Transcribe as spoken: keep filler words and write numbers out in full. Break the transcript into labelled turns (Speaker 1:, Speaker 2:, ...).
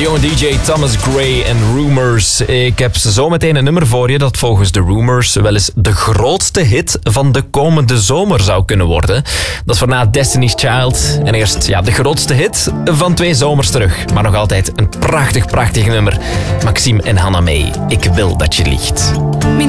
Speaker 1: De jonge D J Thomas Gray en Rumors. Ik heb zo meteen een nummer voor je dat volgens de Rumors wel eens de grootste hit van de komende zomer zou kunnen worden. Dat is voorna Destiny's Child. En eerst ja, de grootste hit van twee zomers terug. Maar nog altijd een prachtig, prachtig nummer. Maxime en Hannah May. Ik wil dat je liegt.